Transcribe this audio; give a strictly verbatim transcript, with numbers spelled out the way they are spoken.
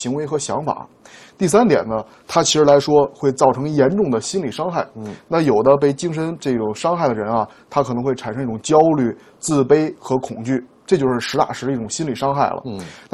行为和想法。第三点呢，它其实来说会造成严重的心理伤害。嗯，那有的被精神这种伤害的人啊，他可能会产生一种焦虑、自卑和恐惧，这就是实打实的一种心理伤害了。嗯。